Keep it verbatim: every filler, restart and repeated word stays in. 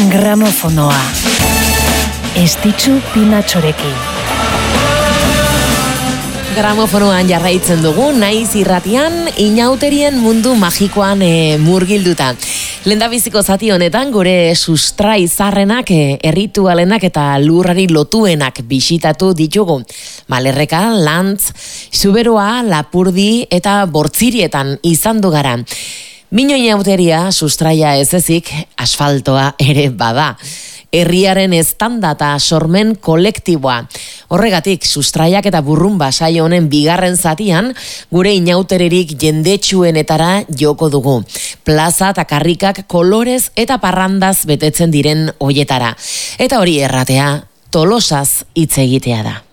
Gramofonoa. Estitxu Pinatxorekin. Gramofonoan jarraitzen dugu, naiz irratian, inauterien mundu magikoan e, murgilduta. Lendabiziko zati honetan gure sustrai zarrenak, e, erritualenak eta lurrari lotuenak bisitatu ditugu. Malerreka, Lantz, Zuberoa, Lapurdi eta Bortzirietan izan du gara. Mino inauteria sustraia ez ezik, asfaltoa ere bada. Herriaren eztanda eta sormen kolektiboa. Horregatik, sustraiak eta burrumba saio honen bigarren zatian, gure inautererik jendetsuenetara joko dugu. Plaza eta karrikak kolorez eta parrandaz betetzen diren hoietara. Eta hori erratea, Tolosaz hitz egitea da.